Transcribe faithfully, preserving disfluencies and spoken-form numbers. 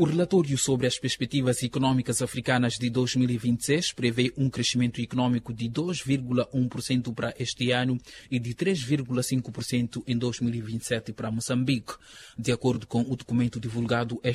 O relatório sobre as perspectivas econômicas africanas de dois mil e vinte e seis prevê um crescimento econômico de dois vírgula um por cento para este ano e de três vírgula cinco por cento em dois mil e vinte e sete para Moçambique. De acordo com o documento divulgado